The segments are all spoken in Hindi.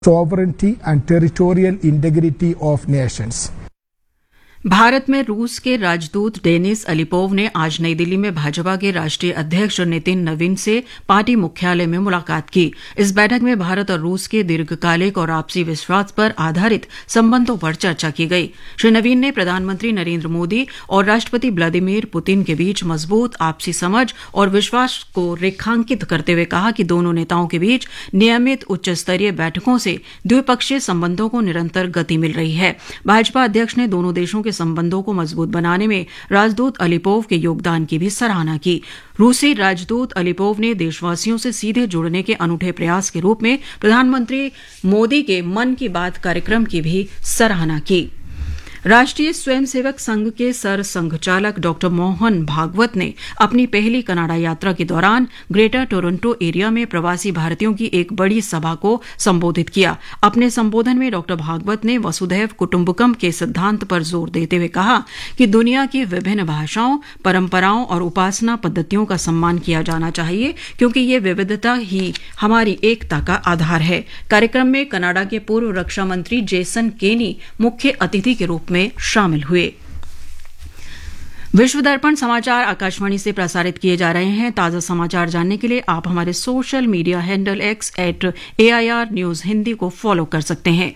sovereignty and territorial integrity of nations. Bharat में रूस के राजदूत डेनिस अलीपोव ने आज नई दिल्ली में भाजपा के राष्ट्रीय अध्यक्ष नितिन नवीन से पार्टी मुख्यालय में मुलाकात की। इस बैठक में भारत और रूस के दीर्घकालिक और आपसी विश्वास पर आधारित संबंधों पर चर्चा की गई। श्री नवीन ने प्रधानमंत्री नरेंद्र मोदी और राष्ट्रपति व्लादिमीर पुतिन के बीच मजबूत आपसी समझ और विश्वास को रेखांकित करते हुए कहा कि दोनों नेताओं के बीच नियमित उच्च स्तरीय बैठकों से द्विपक्षीय संबंधों को निरंतर गति मिल रही है। भाजपा अध्यक्ष ने दोनों देशों के संबंधों को मजबूत बनाने में राजदूत अलीपोव के योगदान की भी सराहना की। रूसी राजदूत अलीपोव ने देशवासियों से सीधे जुड़ने के अनूठे प्रयास के रूप में प्रधानमंत्री मोदी के मन की बात कार्यक्रम की भी सराहना की। राष्ट्रीय स्वयंसेवक संघ के सर संघचालक डॉ मोहन भागवत ने अपनी पहली कनाडा यात्रा के दौरान ग्रेटर टोरंटो एरिया में प्रवासी भारतीयों की एक बड़ी सभा को संबोधित किया। अपने संबोधन में डॉ भागवत ने वसुधैव कुटुंबकम के सिद्धांत पर जोर देते हुए कहा कि दुनिया की विभिन्न भाषाओं, परंपराओं और उपासना पद्धतियों का सम्मान किया जाना चाहिए, क्योंकि ये विविधता ही हमारी एकता का आधार है। कार्यक्रम में कनाडा के पूर्व रक्षा मंत्री जेसन केनी मुख्य अतिथि के रूप में शामिल हुए। विश्व दर्पण समाचार आकाशवाणी से प्रसारित किए जा रहे हैं। ताजा समाचार जानने के लिए आप हमारे social media handle @AIR News Hindi को फॉलो कर सकते हैं।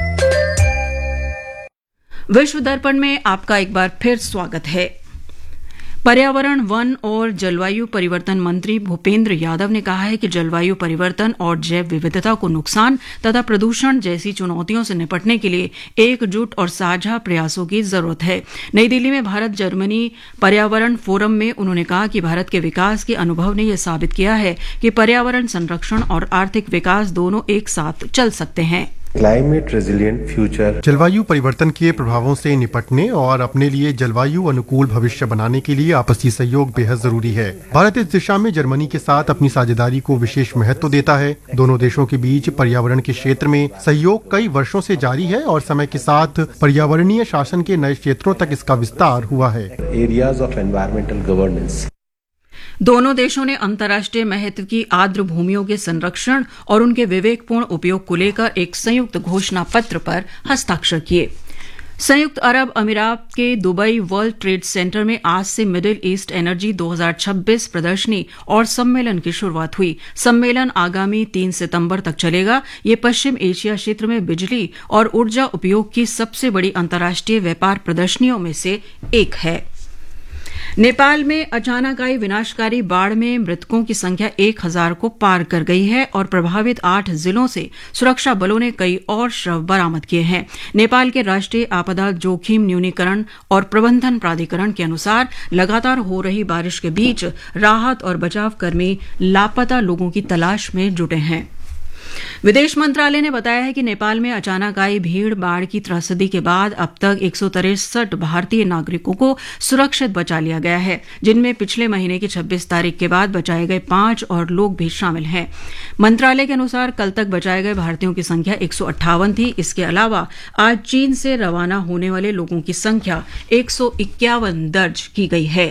विश्व दर्पण में आपका एक बार फिर स्वागत है। पर्यावरण, वन और जलवायु परिवर्तन मंत्री भूपेंद्र यादव ने कहा है कि जलवायु परिवर्तन और जैव विविधता को नुकसान तथा प्रदूषण जैसी चुनौतियों से निपटने के लिए एकजुट और साझा प्रयासों की जरूरत है। नई दिल्ली में भारत जर्मनी पर्यावरण फोरम में उन्होंने कहा कि भारत के विकास के अनुभव ने यह साबित किया है कि पर्यावरण संरक्षण और आर्थिक विकास दोनों एक साथ चल सकते हैं। क्लाइमेट रेजिलिएंट फ्यूचर, जलवायु परिवर्तन के प्रभावों से निपटने और अपने लिए जलवायु अनुकूल भविष्य बनाने के लिए आपसी सहयोग बेहद जरूरी है। भारत इस दिशा में जर्मनी के साथ अपनी साझेदारी को विशेष महत्व देता है। दोनों देशों के बीच पर्यावरण के क्षेत्र में सहयोग कई वर्षों से जारी है और समय के साथ पर्यावरणीय शासन के नए क्षेत्रों तक इसका विस्तार हुआ है। एरियाज ऑफ एनवायरमेंटल गवर्नेंस, दोनों देशों ने अंतर्राष्ट्रीय महत्व की आर्द्र भूमियों के संरक्षण और उनके विवेकपूर्ण उपयोग को लेकर एक संयुक्त घोषणा पत्र पर हस्ताक्षर किए। संयुक्त अरब अमीरात के दुबई वर्ल्ड ट्रेड सेंटर में आज से मिडिल ईस्ट एनर्जी 2026 प्रदर्शनी और सम्मेलन की शुरुआत हुई। सम्मेलन आगामी 3 सितंबर तक चलेगा। ये पश्चिम एशिया क्षेत्र में बिजली और ऊर्जा उपयोग की सबसे बड़ी अंतर्राष्ट्रीय व्यापार प्रदर्शनियों में से एक है। नेपाल में अचानक आई विनाशकारी बाढ़ में मृतकों की संख्या 1000 को पार कर गई है और प्रभावित 8 जिलों से सुरक्षा बलों ने कई और शव बरामद किए हैं। नेपाल के राष्ट्रीय आपदा जोखिम न्यूनीकरण और प्रबंधन प्राधिकरण के अनुसार लगातार हो रही बारिश के बीच राहत और बचाव कर्मी लापता लोगों की तलाश में जुटे हैं। विदेश मंत्रालय ने बताया है कि नेपाल में अचानक आई भीड़ बाढ़ की त्रसदी के बाद अब तक 163 भारतीय नागरिकों को सुरक्षित बचा लिया गया है, जिनमें पिछले महीने की 26 तारीख के बाद बचाए गए 5 और लोग भी शामिल हैं। मंत्रालय के अनुसार कल तक बचाए गए भारतीयों की संख्या 158 थी। इसके अलावा आज चीन से रवाना होने वाले लोगों की संख्या 151 दर्ज की गई है।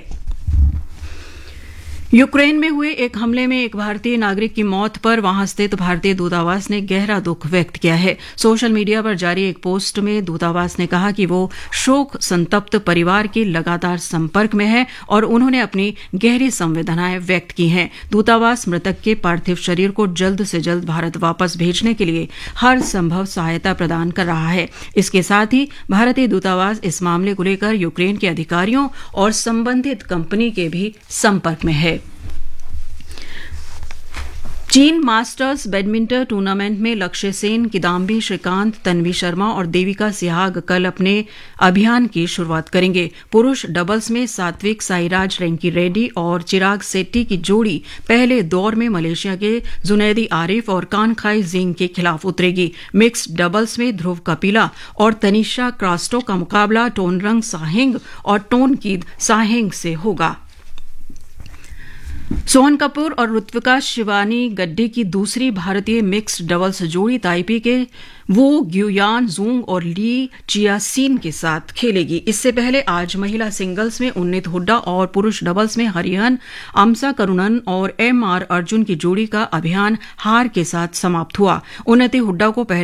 यूक्रेन में हुए एक हमले में एक भारतीय नागरिक की मौत पर वहां स्थित भारतीय दूतावास ने गहरा दुख व्यक्त किया है। सोशल मीडिया पर जारी एक पोस्ट में दूतावास ने कहा कि वो शोक संतप्त परिवार के लगातार संपर्क में है और उन्होंने अपनी गहरी संवेदनाएं व्यक्त की हैं। दूतावास मृतक के पार्थिव शरीर को जल्द से जल्द भारत वापस भेजने के लिए हर संभव सहायता प्रदान कर रहा है। इसके साथ ही भारतीय दूतावास इस मामले को लेकर यूक्रेन के अधिकारियों और संबंधित कंपनी के भी संपर्क में है। चीन मास्टर्स बैडमिंटन टूर्नामेंट में लक्ष्य सेन, किदाम्बी श्रीकांत, तन्वी शर्मा और देविका सिहाग कल अपने अभियान की शुरुआत करेंगे। पुरुष डबल्स में सात्विक साईराज रैंकी रेड्डी और चिराग सेट्टी की जोड़ी पहले दौर में मलेशिया के जुनैदी आरिफ और कानखाई जिंग के खिलाफ उतरेगी। मिक्स्ड डबल्स में ध्रुव कपिला और तनिषा क्रास्टो का मुकाबला टोनरंग साहेंग और टोनकीद साहेंग से होगा। सोहन कपूर और ऋत्विका शिवानी गड्डी की दूसरी भारतीय मिक्स्ड डबल्स जोड़ी ताइपी के वो ग्युयान जुंग और ली चियासीन के साथ खेलेगी। इससे पहले आज महिला सिंगल्स में उन्नीत हुड्डा और पुरुष डबल्स में हरिहन अमसा करुणन और एमआर अर्जुन की जोड़ी का अभियान हार के साथ समाप्त हुआ। उन्नति हुड्डा को पहले